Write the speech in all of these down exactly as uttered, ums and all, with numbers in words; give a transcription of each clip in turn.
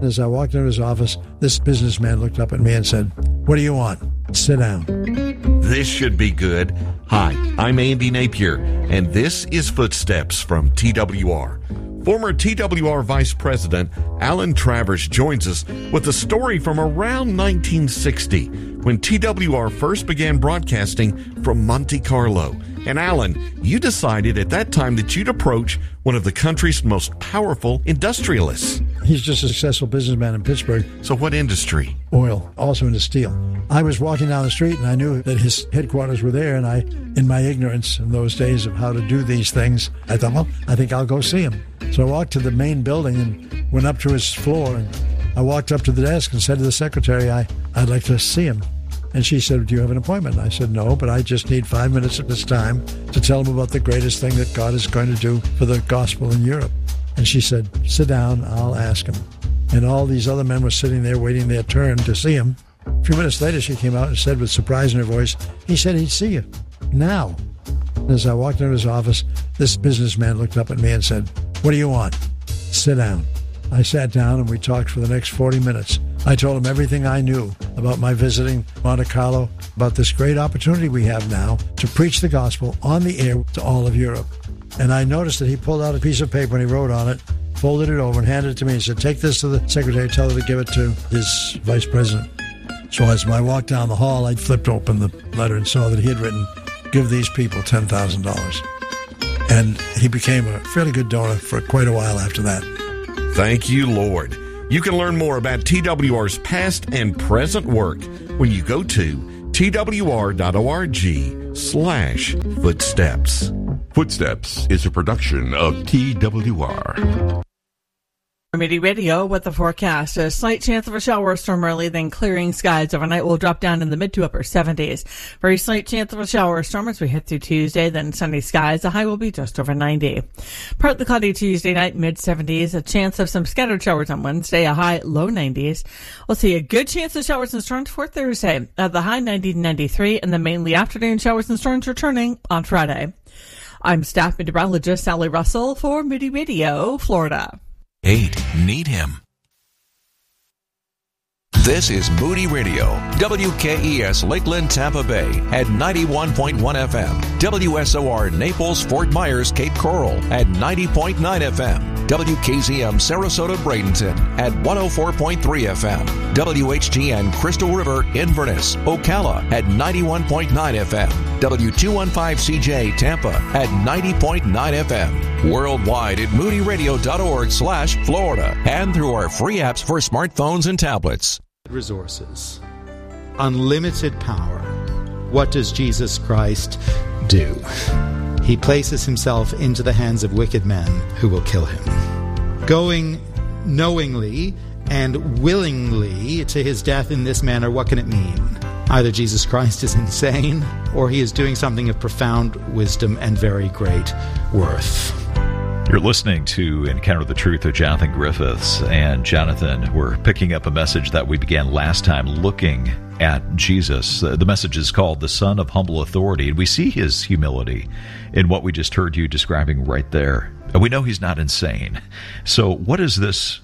As I walked into his office, this businessman looked up at me and said, "What do you want? Sit down." This should be good. Hi, I'm Andy Napier, and this is Footsteps from T W R. Former T W R Vice President Alan Travers joins us with a story from around nineteen sixty, when T W R first began broadcasting from Monte Carlo. And Alan, you decided at that time that you'd approach one of the country's most powerful industrialists. He's just a successful businessman in Pittsburgh. So what industry? Oil, also into steel. I was walking down the street and I knew that his headquarters were there, and I, in my ignorance in those days of how to do these things, I thought, well, I think I'll go see him. So I walked to the main building and went up to his floor, and I walked up to the desk and said to the secretary, I, I'd like to see him. And she said, "Do you have an appointment?" I said, "No, but I just need five minutes of this time to tell him about the greatest thing that God is going to do for the gospel in Europe." And she said, "Sit down, I'll ask him." And all these other men were sitting there waiting their turn to see him. A few minutes later, she came out and said with surprise in her voice, "He said he'd see you now." As I walked into his office, this businessman looked up at me and said, "What do you want? Sit down." I sat down and we talked for the next forty minutes. I told him everything I knew about my visiting Monte Carlo, about this great opportunity we have now to preach the gospel on the air to all of Europe. And I noticed that he pulled out a piece of paper and he wrote on it, folded it over and handed it to me and said, "Take this to the secretary, tell her to give it to his vice president." So as I walked down the hall, I flipped open the letter and saw that he had written, "Give these people ten thousand dollars. And he became a fairly good donor for quite a while after that. Thank you, Lord. You can learn more about T W R's past and present work when you go to twr.org slash footsteps. Footsteps is a production of T W R. Midi Radio with the forecast. A slight chance of a shower storm early, then clearing skies. Overnight will drop down in the mid to upper seventies. Very slight chance of a shower storm as we hit through Tuesday, then sunny skies. The high will be just over ninety. Partly cloudy Tuesday night, mid seventies. A chance of some scattered showers on Wednesday, a high low nineties. We'll see a good chance of showers and storms for Thursday. At the high ninety to ninety-three, and the mainly afternoon showers and storms returning on Friday. I'm staff meteorologist Sally Russell for Moody Radio, Florida. Eight, need him. This is Moody Radio, W K E S Lakeland, Tampa Bay at ninety-one point one F M, W S O R Naples, Fort Myers, Cape Coral at ninety point nine F M, W K Z M Sarasota, Bradenton at one oh four point three F M, W H G N Crystal River, Inverness, Ocala at ninety-one point nine F M, W two fifteen C J Tampa at ninety point nine F M, worldwide at moodyradio.org slash Florida, and through our free apps for smartphones and tablets. Resources, unlimited power. What does Jesus Christ do? He places himself into the hands of wicked men who will kill him. Going knowingly and willingly to his death in this manner, what can it mean? Either Jesus Christ is insane, or he is doing something of profound wisdom and very great worth. You're listening to Encounter the Truth with Jonathan Griffiths. And Jonathan, we're picking up a message that we began last time, looking at Jesus. The message is called The Son of Humble Authority. And we see his humility in what we just heard you describing right there. And we know he's not insane. So what is this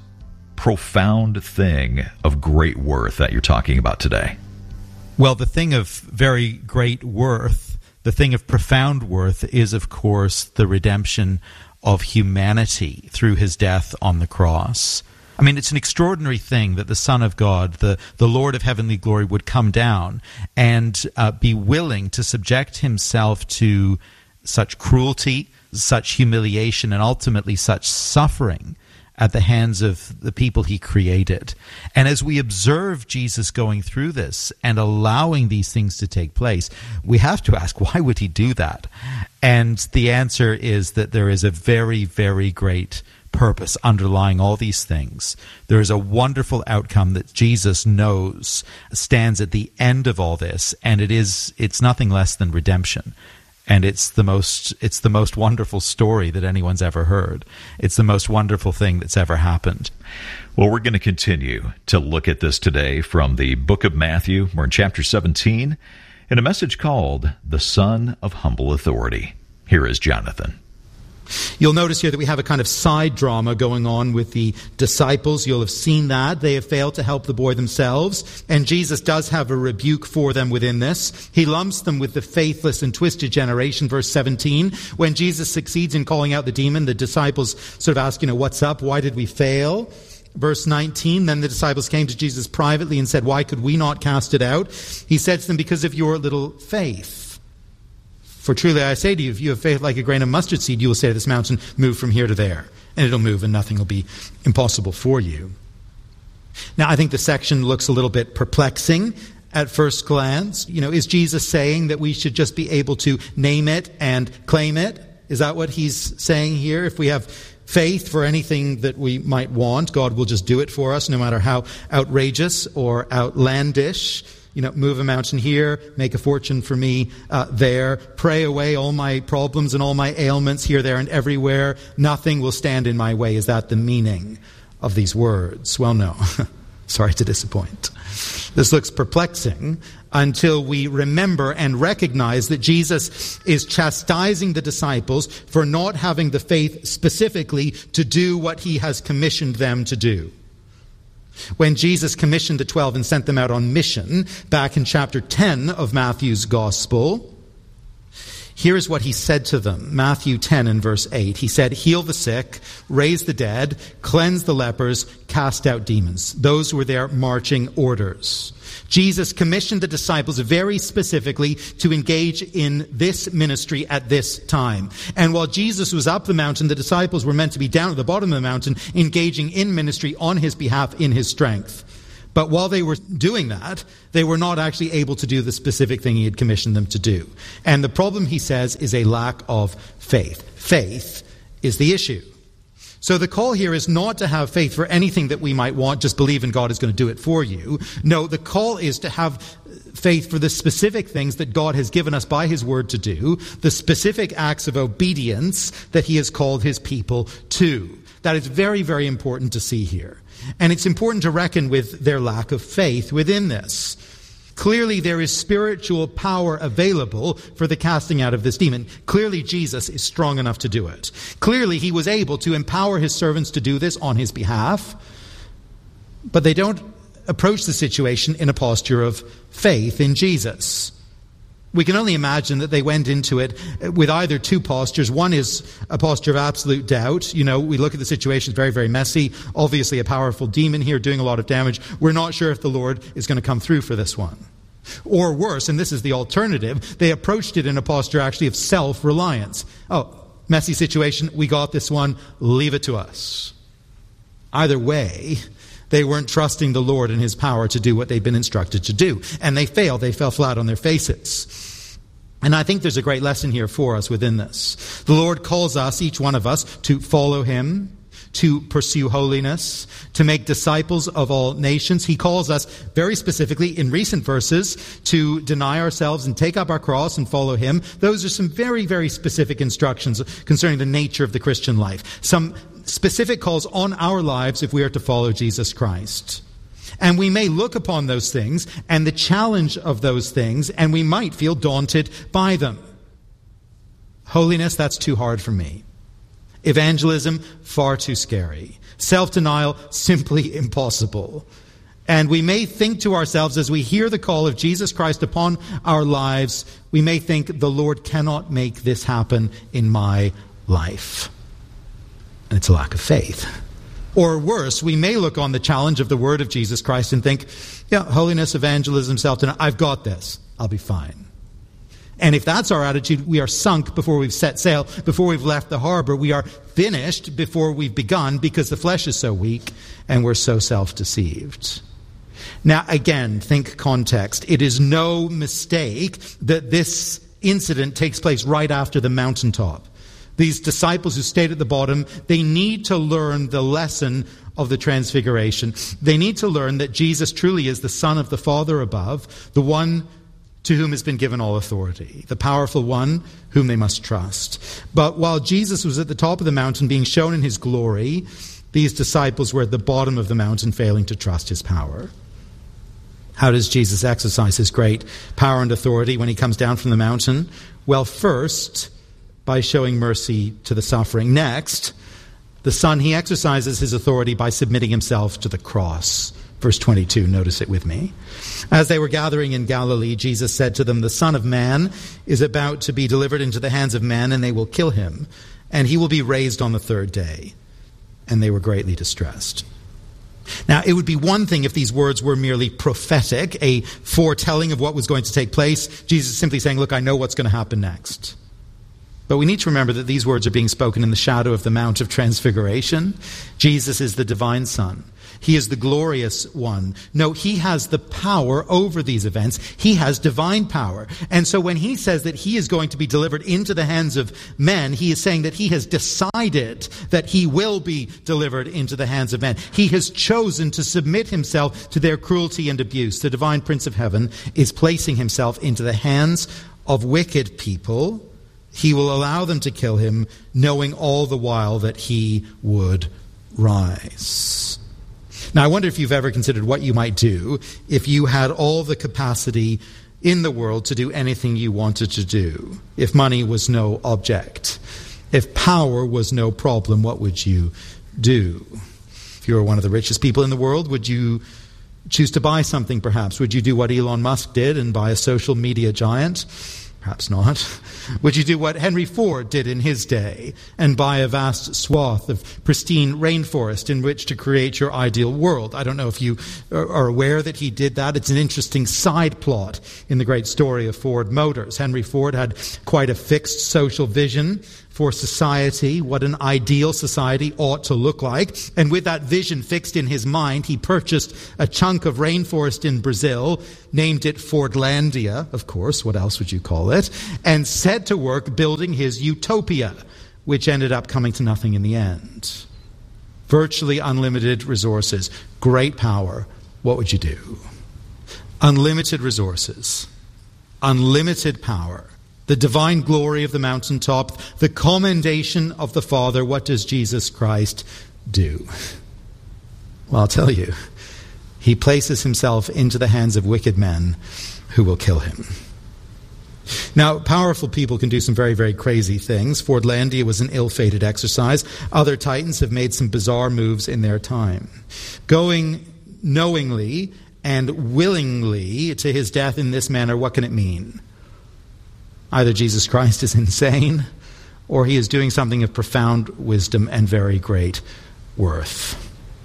profound thing of great worth that you're talking about today? Well, the thing of very great worth, the thing of profound worth is, of course, the redemption of humanity through his death on the cross. I mean, it's an extraordinary thing that the Son of God, the, the Lord of heavenly glory, would come down and uh, be willing to subject himself to such cruelty, such humiliation, and ultimately such suffering at the hands of the people he created. And as we observe Jesus going through this and allowing these things to take place, we have to ask, why would he do that? And the answer is that there is a very, very great purpose underlying all these things. There is a wonderful outcome that Jesus knows stands at the end of all this, and it is it's nothing less than redemption. And it's the most it's the most wonderful story that anyone's ever heard. It's the most wonderful thing that's ever happened. Well, we're going to continue to look at this today from the book of Matthew. We're in chapter seventeen, in a message called The Son of Humble Authority. Here is Jonathan. You'll notice here that we have a kind of side drama going on with the disciples. You'll have seen that. They have failed to help the boy themselves, and Jesus does have a rebuke for them within this. He lumps them with the faithless and twisted generation, verse seventeen. When Jesus succeeds in calling out the demon, the disciples sort of ask, you know, what's up? Why did we fail? Verse nineteen, then the disciples came to Jesus privately and said, why could we not cast it out? He said to them, because of your little faith. For truly I say to you, if you have faith like a grain of mustard seed, you will say to this mountain, move from here to there. And it'll move and nothing will be impossible for you. Now, I think the section looks a little bit perplexing at first glance. You know, is Jesus saying that we should just be able to name it and claim it? Is that what he's saying here? If we have faith for anything that we might want, God will just do it for us, no matter how outrageous or outlandish. You know, move a mountain here, make a fortune for me uh, there, pray away all my problems and all my ailments here, there, and everywhere. Nothing will stand in my way. Is that the meaning of these words? Well, no. Sorry to disappoint. This looks perplexing until we remember and recognize that Jesus is chastising the disciples for not having the faith specifically to do what he has commissioned them to do. When Jesus commissioned the twelve and sent them out on mission, back in chapter ten of Matthew's Gospel, here is what he said to them. Matthew ten and verse eight. He said, heal the sick, raise the dead, cleanse the lepers, cast out demons. Those were their marching orders. Jesus commissioned the disciples very specifically to engage in this ministry at this time. And while Jesus was up the mountain, the disciples were meant to be down at the bottom of the mountain, engaging in ministry on his behalf in his strength. But while they were doing that, they were not actually able to do the specific thing he had commissioned them to do. And the problem, he says, is a lack of faith. Faith is the issue. So the call here is not to have faith for anything that we might want, just believe in God is going to do it for you. No, the call is to have faith for the specific things that God has given us by his word to do, the specific acts of obedience that he has called his people to. That is very, very important to see here. And it's important to reckon with their lack of faith within this. Clearly, there is spiritual power available for the casting out of this demon. Clearly, Jesus is strong enough to do it. Clearly, he was able to empower his servants to do this on his behalf. But they don't approach the situation in a posture of faith in Jesus. We can only imagine that they went into it with either two postures. One is a posture of absolute doubt. You know, we look at the situation, it's very, very messy. Obviously a powerful demon here doing a lot of damage. We're not sure if the Lord is going to come through for this one. Or worse, and this is the alternative, they approached it in a posture actually of self-reliance. Oh, messy situation, we got this one, leave it to us. Either way, they weren't trusting the Lord and his power to do what they'd been instructed to do. And they failed. They fell flat on their faces. And I think there's a great lesson here for us within this. The Lord calls us, each one of us, to follow him, to pursue holiness, to make disciples of all nations. He calls us very specifically in recent verses to deny ourselves and take up our cross and follow him. Those are some very, very specific instructions concerning the nature of the Christian life. Some specific calls on our lives if we are to follow Jesus Christ. And we may look upon those things and the challenge of those things, and we might feel daunted by them. Holiness, that's too hard for me. Evangelism, far too scary. Self-denial, simply impossible. And we may think to ourselves as we hear the call of Jesus Christ upon our lives, we may think the Lord cannot make this happen in my life. And it's a lack of faith. Or worse, we may look on the challenge of the word of Jesus Christ and think, yeah, holiness, evangelism, self-denial, I've got this. I'll be fine. And if that's our attitude, we are sunk before we've set sail, before we've left the harbor. We are finished before we've begun because the flesh is so weak and we're so self-deceived. Now, again, think context. It is no mistake that this incident takes place right after the mountaintop. These disciples who stayed at the bottom, they need to learn the lesson of the transfiguration. They need to learn that Jesus truly is the Son of the Father above, the one to whom has been given all authority, the powerful one whom they must trust. But while Jesus was at the top of the mountain being shown in his glory, these disciples were at the bottom of the mountain failing to trust his power. How does Jesus exercise his great power and authority when he comes down from the mountain? Well, first, by showing mercy to the suffering. Next, the Son, he exercises his authority by submitting himself to the cross. Verse twenty-two, notice it with me. As they were gathering in Galilee, Jesus said to them, "The Son of Man is about to be delivered into the hands of men, and they will kill him, and he will be raised on the third day." And they were greatly distressed. Now, it would be one thing if these words were merely prophetic, a foretelling of what was going to take place. Jesus simply saying, look, I know what's going to happen next. But we need to remember that these words are being spoken in the shadow of the Mount of Transfiguration. Jesus is the divine Son. He is the glorious one. No, he has the power over these events. He has divine power. And so when he says that he is going to be delivered into the hands of men, he is saying that he has decided that he will be delivered into the hands of men. He has chosen to submit himself to their cruelty and abuse. The divine Prince of Heaven is placing himself into the hands of wicked people. He will allow them to kill him, knowing all the while that he would rise. Now, I wonder if you've ever considered what you might do if you had all the capacity in the world to do anything you wanted to do. If money was no object, if power was no problem, what would you do? If you were one of the richest people in the world, would you choose to buy something perhaps? Would you do what Elon Musk did and buy a social media giant? Perhaps not. Would you do what Henry Ford did in his day and buy a vast swath of pristine rainforest in which to create your ideal world? I don't know if you are aware that he did that. It's an interesting side plot in the great story of Ford Motors. Henry Ford had quite a fixed social vision for society, what an ideal society ought to look like. And with that vision fixed in his mind, he purchased a chunk of rainforest in Brazil, named it Fordlandia, of course, what else would you call it, and set to work building his utopia, which ended up coming to nothing in the end. Virtually unlimited resources, great power. What would you do? Unlimited resources, unlimited power. The divine glory of the mountaintop, the commendation of the Father. What does Jesus Christ do? Well, I'll tell you. He places himself into the hands of wicked men who will kill him. Now, powerful people can do some very, very crazy things. Fordlandia was an ill-fated exercise. Other titans have made some bizarre moves in their time. Going knowingly and willingly to his death in this manner, what can it mean? Either Jesus Christ is insane, or he is doing something of profound wisdom and very great worth.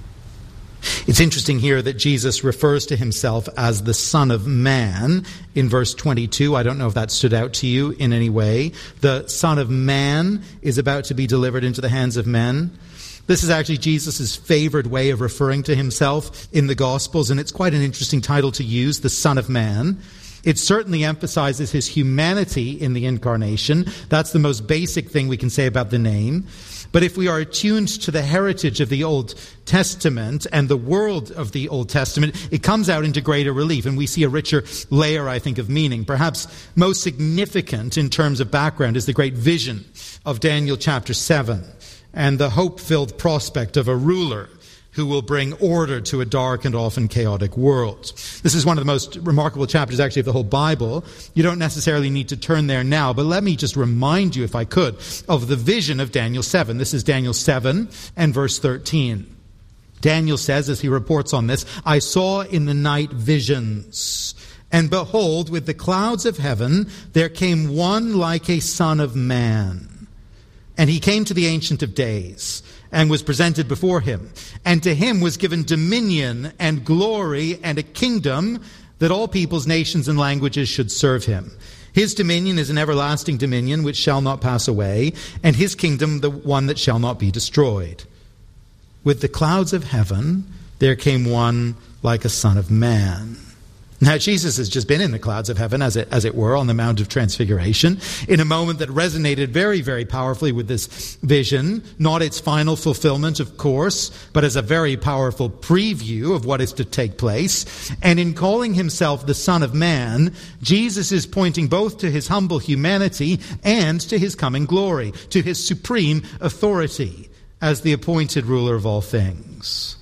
It's interesting here that Jesus refers to himself as the Son of Man in verse twenty-two. I don't know if that stood out to you in any way. The Son of Man is about to be delivered into the hands of men. This is actually Jesus' favored way of referring to himself in the Gospels, and it's quite an interesting title to use, the Son of Man. It certainly emphasizes his humanity in the incarnation. That's the most basic thing we can say about the name. But if we are attuned to the heritage of the Old Testament and the world of the Old Testament, it comes out into greater relief, and we see a richer layer, I think, of meaning. Perhaps most significant in terms of background is the great vision of Daniel chapter seven and the hope-filled prospect of a ruler who will bring order to a dark and often chaotic world. This is one of the most remarkable chapters, actually, of the whole Bible. You don't necessarily need to turn there now, but let me just remind you, if I could, of the vision of Daniel seven. This is Daniel seven and verse thirteen. Daniel says, as he reports on this, "I saw in the night visions, and behold, with the clouds of heaven, there came one like a son of man. And he came to the Ancient of Days, and was presented before him. And to him was given dominion and glory and a kingdom that all peoples, nations, and languages should serve him. His dominion is an everlasting dominion which shall not pass away, and his kingdom the one that shall not be destroyed. With the clouds of heaven there came one like a son of man." Now, Jesus has just been in the clouds of heaven, as it, as it were, on the Mount of Transfiguration, in a moment that resonated very, very powerfully with this vision. Not its final fulfillment, of course, but as a very powerful preview of what is to take place. And in calling himself the Son of Man, Jesus is pointing both to his humble humanity and to his coming glory, to his supreme authority as the appointed ruler of all things.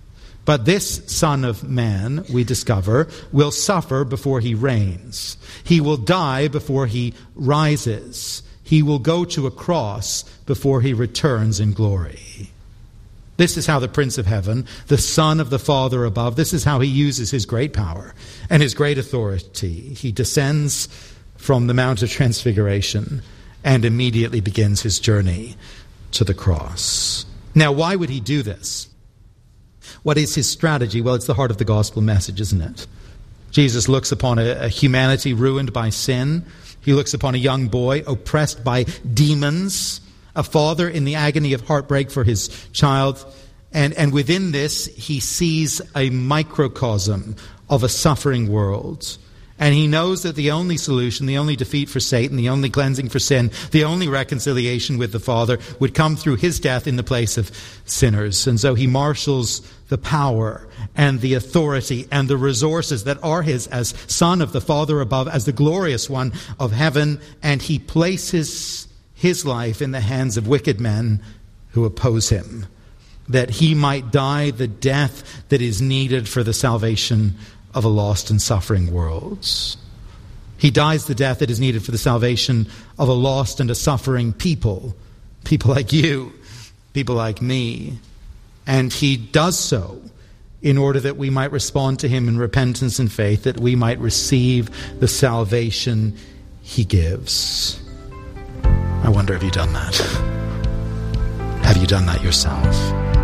But this Son of Man, we discover, will suffer before he reigns. He will die before he rises. he will go to a cross before he returns in glory. This is how the Prince of Heaven, the Son of the Father above, this is how he uses his great power and his great authority. He descends from the Mount of Transfiguration and immediately begins his journey to the cross. Now, why would he do this? What is his strategy? Well, it's the heart of the gospel message, isn't it? Jesus looks upon a, a humanity ruined by sin. He looks upon a young boy oppressed by demons, a father in the agony of heartbreak for his child. And, and within this, he sees a microcosm of a suffering world. And he knows that the only solution, the only defeat for Satan, the only cleansing for sin, the only reconciliation with the Father would come through his death in the place of sinners. And so he marshals the power and the authority and the resources that are his as Son of the Father above, as the glorious one of heaven, and he places his life in the hands of wicked men who oppose him, that he might die the death that is needed for the salvation of a lost and suffering world. He dies the death that is needed for the salvation of a lost and a suffering people, people like you, people like me. And he does so in order that we might respond to him in repentance and faith, that we might receive the salvation he gives. I wonder, have you done that? Have you done that yourself?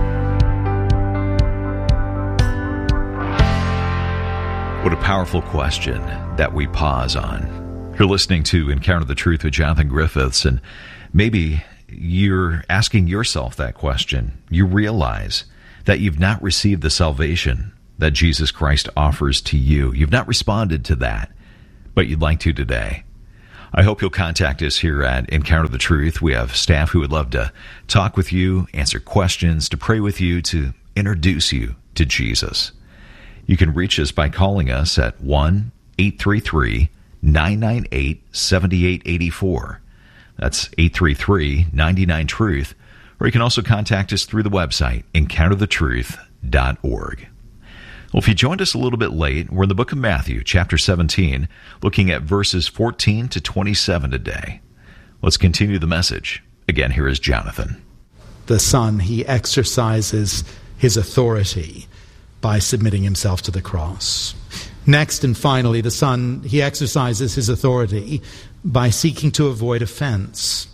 What a powerful question that we pause on. You're listening to Encounter the Truth with Jonathan Griffiths, and maybe you're asking yourself that question. You realize that you've not received the salvation that Jesus Christ offers to you. You've not responded to that, but you'd like to today. I hope you'll contact us here at Encounter the Truth. We have staff who would love to talk with you, answer questions, to pray with you, to introduce you to Jesus. You can reach us by calling us at one eight three three, nine nine eight, seven eight eight four. That's eight three three, nine nine, truth. Or you can also contact us through the website, encounter the truth dot org. Well, if you joined us a little bit late, we're in the book of Matthew, chapter seventeen, looking at verses fourteen to twenty-seven today. Let's continue the message. Again, here is Jonathan. The Son, he exercises his authority by submitting himself to the cross. Next and finally, the Son, he exercises his authority by seeking to avoid offense.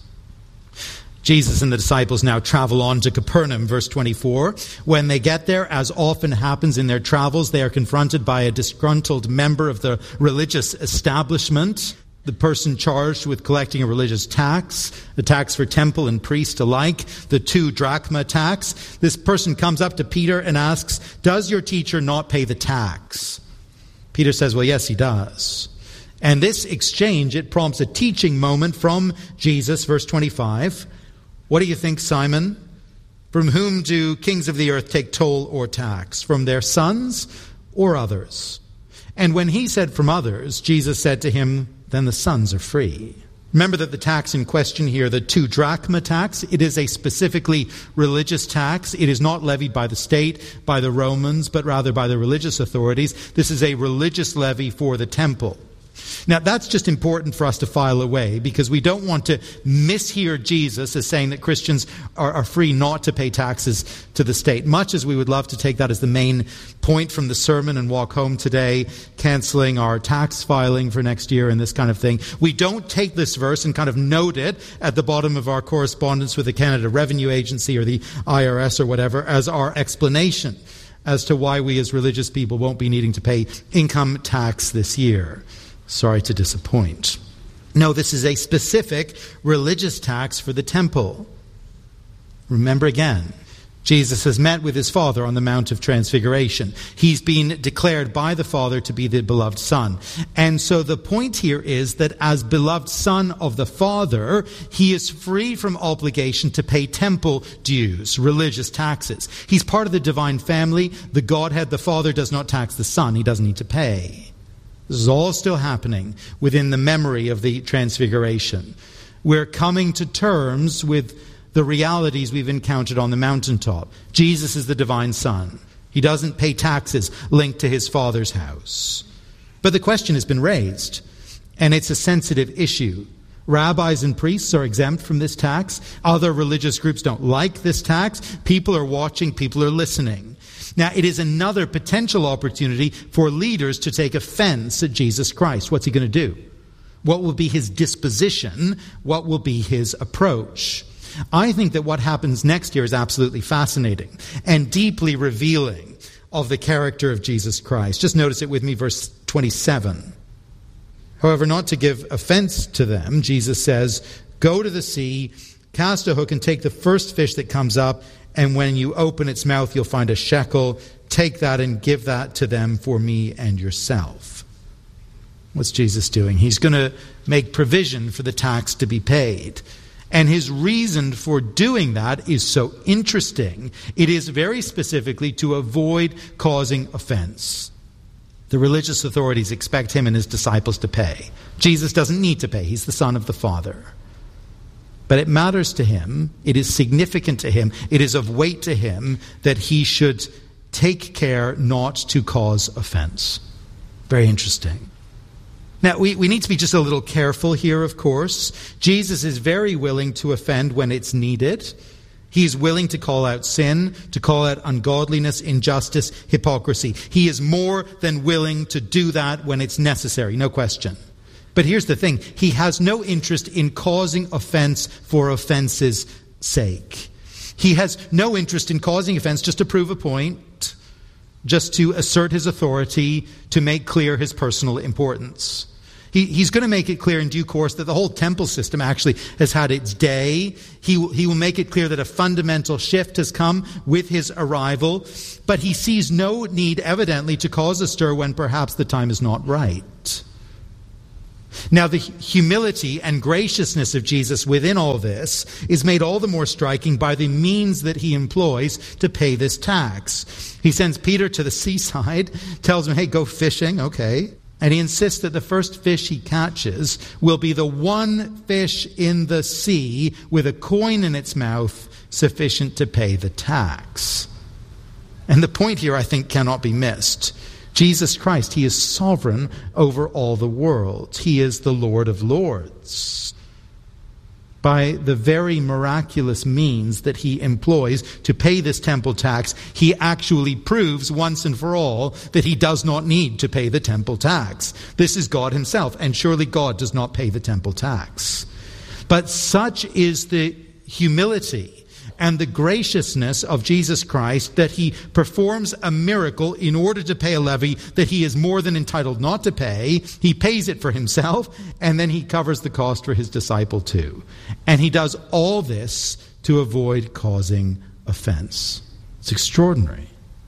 Jesus and the disciples now travel on to Capernaum, verse twenty-four. When they get there, as often happens in their travels, they are confronted by a disgruntled member of the religious establishment, the person charged with collecting a religious tax, a tax for temple and priest alike, the two drachma tax. This person comes up to Peter and asks, "Does your teacher not pay the tax?" Peter says, "Well, yes, he does." And this exchange, it prompts a teaching moment from Jesus, verse twenty-five. "What do you think, Simon? From whom do kings of the earth take toll or tax? From their sons or others?" And when he said from others, Jesus said to him, "Then the sons are free." Remember that the tax in question here, the two drachma tax, it is a specifically religious tax. It is not levied by the state, by the Romans, but rather by the religious authorities. This is a religious levy for the temple. Now, that's just important for us to file away, because we don't want to mishear Jesus as saying that Christians are, are free not to pay taxes to the state. Much as we would love to take that as the main point from the sermon and walk home today, canceling our tax filing for next year and this kind of thing, we don't take this verse and kind of note it at the bottom of our correspondence with the Canada Revenue Agency or the I R S or whatever as our explanation as to why we as religious people won't be needing to pay income tax this year. Sorry to disappoint. No, this is a specific religious tax for the temple. Remember again, Jesus has met with his Father on the Mount of Transfiguration. He's been declared by the Father to be the beloved Son. And so the point here is that as beloved Son of the Father, he is free from obligation to pay temple dues, religious taxes. He's part of the divine family. The Godhead, the Father, does not tax the Son. He doesn't need to pay. This is all still happening within the memory of the Transfiguration. We're coming to terms with the realities we've encountered on the mountaintop. Jesus is the divine Son. He doesn't pay taxes linked to his Father's house. But the question has been raised, and it's a sensitive issue. Rabbis and priests are exempt from this tax. Other religious groups don't like this tax. People are watching, people are listening. Now, it is another potential opportunity for leaders to take offense at Jesus Christ. What's he going to do? What will be his disposition? What will be his approach? I think that what happens next year is absolutely fascinating and deeply revealing of the character of Jesus Christ. Just notice it with me, verse twenty-seven. However, not to give offense to them, Jesus says, go to the sea, cast a hook, and take the first fish that comes up, and when you open its mouth, you'll find a shekel. Take that and give that to them for me and yourself. What's Jesus doing? He's going to make provision for the tax to be paid. And his reason for doing that is so interesting. It is very specifically to avoid causing offense. The religious authorities expect him and his disciples to pay. Jesus doesn't need to pay. He's the Son of the Father. But it matters to him. It is significant to him. It is of weight to him that he should take care not to cause offense. Very interesting. Now, we, we need to be just a little careful here, of course. Jesus is very willing to offend when it's needed. He's willing to call out sin, to call out ungodliness, injustice, hypocrisy. He is more than willing to do that when it's necessary, no question. But here's the thing. He has no interest in causing offense for offense's sake. He has no interest in causing offense just to prove a point, just to assert his authority, to make clear his personal importance. He, he's going to make it clear in due course that the whole temple system actually has had its day. He, he will make it clear that a fundamental shift has come with his arrival. But he sees no need, evidently, to cause a stir when perhaps the time is not right. Now, the humility and graciousness of Jesus within all this is made all the more striking by the means that he employs to pay this tax. He sends Peter to the seaside, tells him, hey, go fishing, okay. And he insists that the first fish he catches will be the one fish in the sea with a coin in its mouth sufficient to pay the tax. And the point here, I think, cannot be missed. Jesus Christ, he is sovereign over all the world. He is the Lord of Lords. By the very miraculous means that he employs to pay this temple tax, he actually proves once and for all that he does not need to pay the temple tax. This is God himself, and surely God does not pay the temple tax. But such is the humility and the graciousness of Jesus Christ that he performs a miracle in order to pay a levy that he is more than entitled not to pay. He pays it for himself, and then he covers the cost for his disciple too. And he does all this to avoid causing offense. It's extraordinary.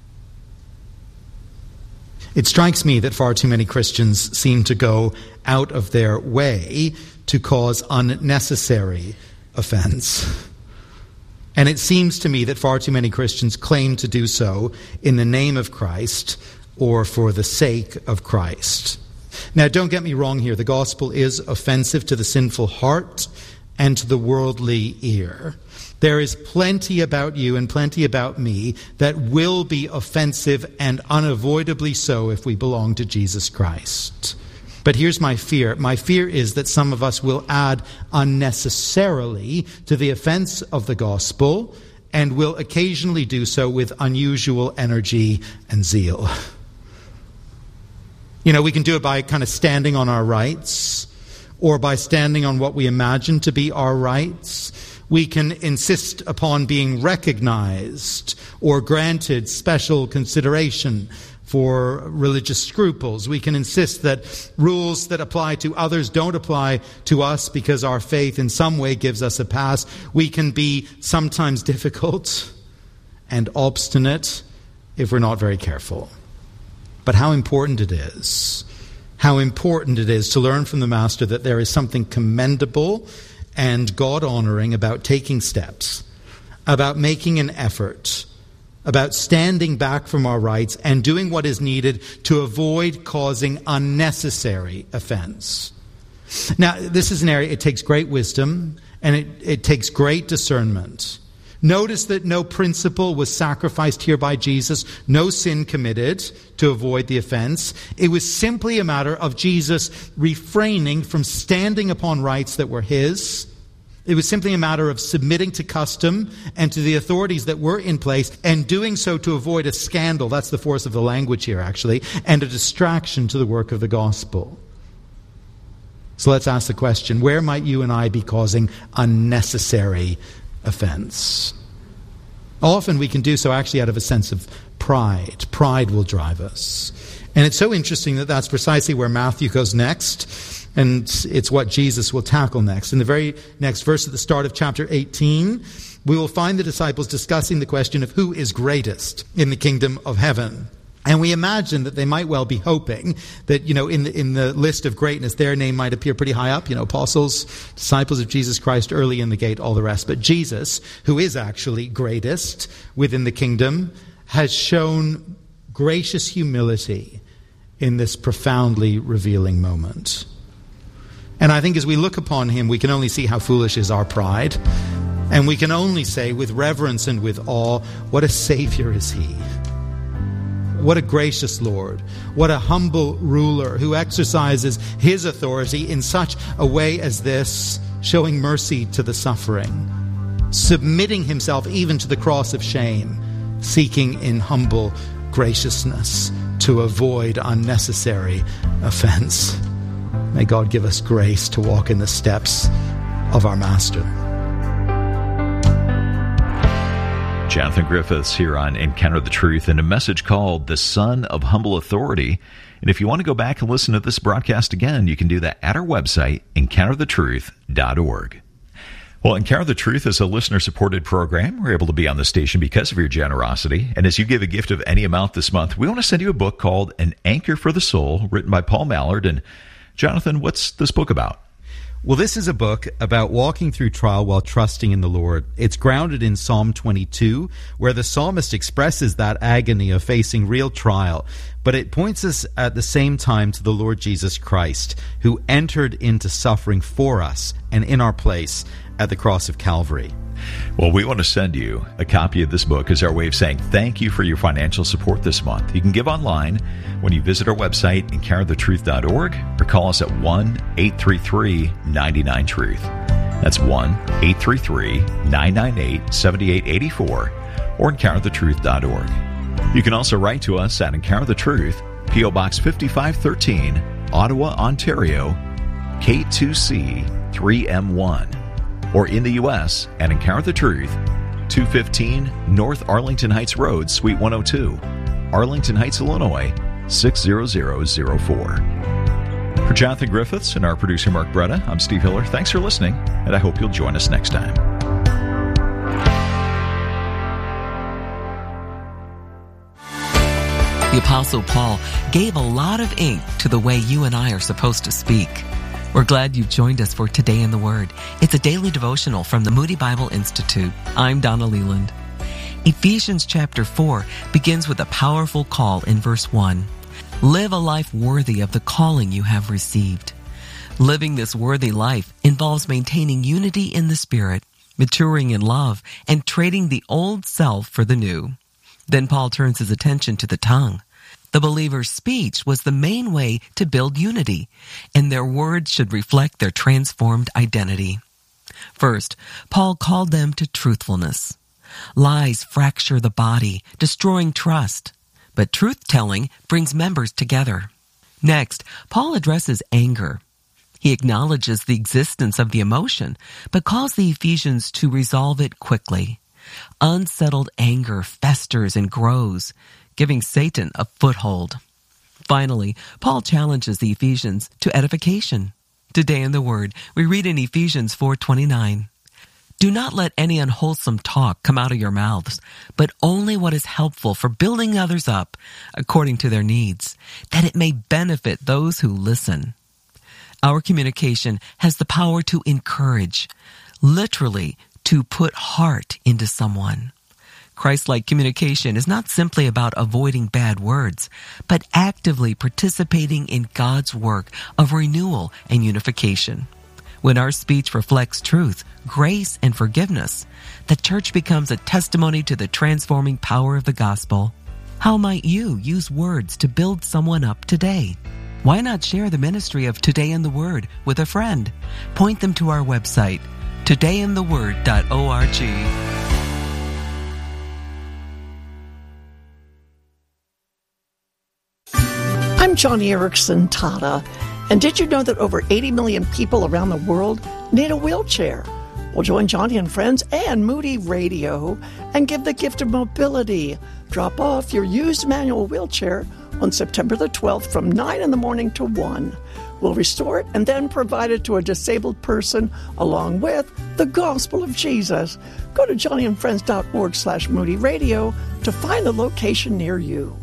It strikes me that far too many Christians seem to go out of their way to cause unnecessary offense. And it seems to me that far too many Christians claim to do so in the name of Christ or for the sake of Christ. Now, don't get me wrong here. The gospel is offensive to the sinful heart and to the worldly ear. There is plenty about you and plenty about me that will be offensive and unavoidably so if we belong to Jesus Christ. But here's my fear. My fear is that some of us will add unnecessarily to the offense of the gospel and will occasionally do so with unusual energy and zeal. You know, we can do it by kind of standing on our rights or by standing on what we imagine to be our rights. We can insist upon being recognized or granted special consideration for religious scruples. We can insist that rules that apply to others don't apply to us because our faith in some way gives us a pass. We can be sometimes difficult and obstinate if we're not very careful. But how important it is, how important it is to learn from the Master that there is something commendable and God-honoring about taking steps, about making an effort, about standing back from our rights and doing what is needed to avoid causing unnecessary offense. Now, this is an area, it takes great wisdom and it, it takes great discernment. Notice that no principle was sacrificed here by Jesus, no sin committed to avoid the offense. It was simply a matter of Jesus refraining from standing upon rights that were his. It was simply a matter of submitting to custom and to the authorities that were in place, and doing so to avoid a scandal, that's the force of the language here actually, and a distraction to the work of the gospel. So let's ask the question, where might you and I be causing unnecessary offense? Often we can do so actually out of a sense of pride. Pride will drive us. And it's so interesting that that's precisely where Matthew goes next, and it's what Jesus will tackle next. In the very next verse at the start of chapter eighteen, we will find the disciples discussing the question of who is greatest in the kingdom of heaven. And we imagine that they might well be hoping that, you know, in the, in the list of greatness, their name might appear pretty high up, you know, apostles, disciples of Jesus Christ, early in the gate, all the rest. But Jesus, who is actually greatest within the kingdom, has shown gracious humility in this profoundly revealing moment. And I think as we look upon him, we can only see how foolish is our pride. And we can only say with reverence and with awe, what a Savior is he. What a gracious Lord. What a humble ruler who exercises his authority in such a way as this, showing mercy to the suffering, submitting himself even to the cross of shame, seeking in humble graciousness to avoid unnecessary offense. May God give us grace to walk in the steps of our Master. Jonathan Griffiths here on Encounter the Truth in a message called The Son of Humble Authority. And if you want to go back and listen to this broadcast again, you can do that at our website, encounter the truth dot org. Well, Encounter the Truth is a listener-supported program. We're able to be on the station because of your generosity. And as you give a gift of any amount this month, we want to send you a book called An Anchor for the Soul, written by Paul Mallard. And Jonathan, what's this book about? Well, this is a book about walking through trial while trusting in the Lord. It's grounded in Psalm twenty-two, where the psalmist expresses that agony of facing real trial. But it points us at the same time to the Lord Jesus Christ, who entered into suffering for us and in our place at the cross of Calvary. Well, we want to send you a copy of this book as our way of saying thank you for your financial support this month. You can give online when you visit our website, encounter the truth dot org, or call us at one eight three three nine nine truth. That's one eight three three nine nine eight seven eight eight four, or encounter the truth dot org. You can also write to us at Encounter the Truth, P O Box fifty-five thirteen, Ottawa, Ontario, K two C three M one. Or in the U S at Encounter the Truth, two fifteen North Arlington Heights Road, Suite one oh two, Arlington Heights, Illinois, six zero zero zero four. For Jonathan Griffiths and our producer Mark Bretta, I'm Steve Hiller. Thanks for listening, and I hope you'll join us next time. The Apostle Paul gave a lot of ink to the way you and I are supposed to speak. We're glad you've joined us for Today in the Word. It's a daily devotional from the Moody Bible Institute. I'm Donna Leland. Ephesians chapter four begins with a powerful call in verse one. Live a life worthy of the calling you have received. Living this worthy life involves maintaining unity in the Spirit, maturing in love, and trading the old self for the new. Then Paul turns his attention to the tongue. The believer's speech was the main way to build unity, and their words should reflect their transformed identity. First, Paul called them to truthfulness. Lies fracture the body, destroying trust, but truth-telling brings members together. Next, Paul addresses anger. He acknowledges the existence of the emotion, but calls the Ephesians to resolve it quickly. Unsettled anger festers and grows, giving Satan a foothold. Finally, Paul challenges the Ephesians to edification. Today in the Word, we read in Ephesians four twenty-nine, "Do not let any unwholesome talk come out of your mouths, but only what is helpful for building others up according to their needs, that it may benefit those who listen." Our communication has the power to encourage, literally to put heart into someone. Christ-like communication is not simply about avoiding bad words, but actively participating in God's work of renewal and unification. When our speech reflects truth, grace, and forgiveness, the church becomes a testimony to the transforming power of the gospel. How might you use words to build someone up today? Why not share the ministry of Today in the Word with a friend? Point them to our website, today in the word dot org. I'm Johnny Erickson Tata, and did you know that over eighty million people around the world need a wheelchair? Well, join Johnny and friends and Moody Radio and give the gift of mobility. Drop off your used manual wheelchair on September the twelfth from nine in the morning to one. We'll restore it and then provide it to a disabled person along with the gospel of Jesus. Go to johnnyandfriends.org slash Moody Radio to find the location near you.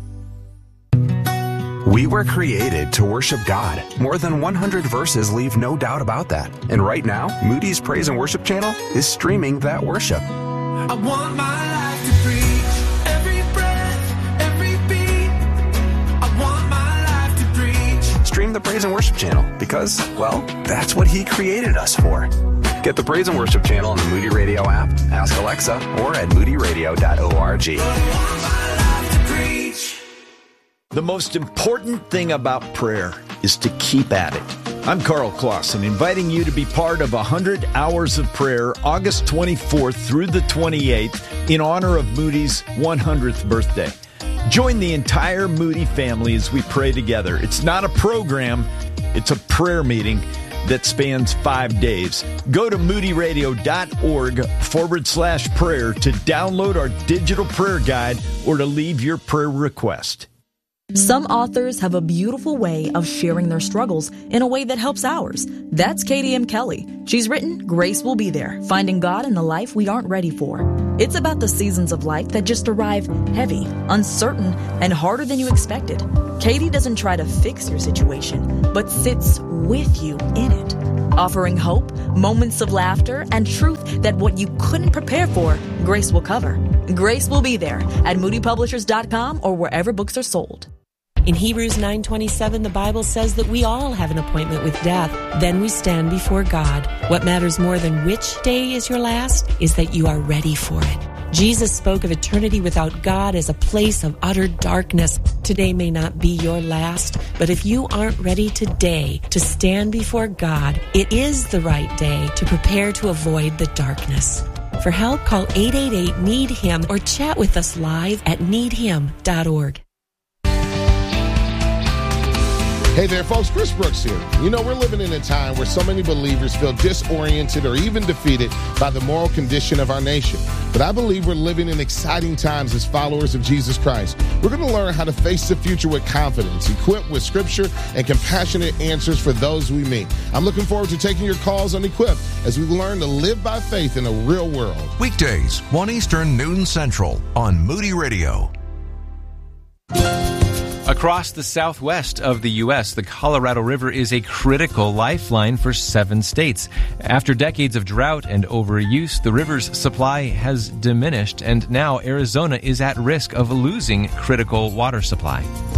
We were created to worship God. More than one hundred verses leave no doubt about that. And right now, Moody's Praise and Worship channel is streaming that worship. I want my life to preach every breath, every beat. I want my life to preach. Stream the Praise and Worship channel because, well, that's what He created us for. Get the Praise and Worship channel on the Moody Radio app, ask Alexa, or at moody radio dot org. The most important thing about prayer is to keep at it. I'm Carl Clausen, inviting you to be part of one hundred hours of prayer, August twenty-fourth through the twenty-eighth, in honor of Moody's one hundredth birthday. Join the entire Moody family as we pray together. It's not a program, it's a prayer meeting that spans five days. Go to moody radio dot org forward slash prayer to download our digital prayer guide or to leave your prayer request. Some authors have a beautiful way of sharing their struggles in a way that helps ours. That's Katie M. Kelly. She's written Grace Will Be There, Finding God in the Life We Aren't Ready For. It's about the seasons of life that just arrive heavy, uncertain, and harder than you expected. Katie doesn't try to fix your situation, but sits with you in it, offering hope, moments of laughter, and truth that what you couldn't prepare for, Grace will cover. Grace Will Be There at moody publishers dot com or wherever books are sold. In Hebrews nine twenty-seven, the Bible says that we all have an appointment with death. Then we stand before God. What matters more than which day is your last is that you are ready for it. Jesus spoke of eternity without God as a place of utter darkness. Today may not be your last, but if you aren't ready today to stand before God, it is the right day to prepare to avoid the darkness. For help, call eight eight eight, need him or chat with us live at need him dot org. Hey there, folks. Chris Brooks here. You know, we're living in a time where so many believers feel disoriented or even defeated by the moral condition of our nation. But I believe we're living in exciting times as followers of Jesus Christ. We're going to learn how to face the future with confidence, equipped with scripture and compassionate answers for those we meet. I'm looking forward to taking your calls on Equip as we learn to live by faith in a real world. Weekdays, one Eastern, noon Central on Moody Radio. Across the southwest of the U S, the Colorado River is a critical lifeline for seven states. After decades of drought and overuse, the river's supply has diminished, and now Arizona is at risk of losing critical water supply.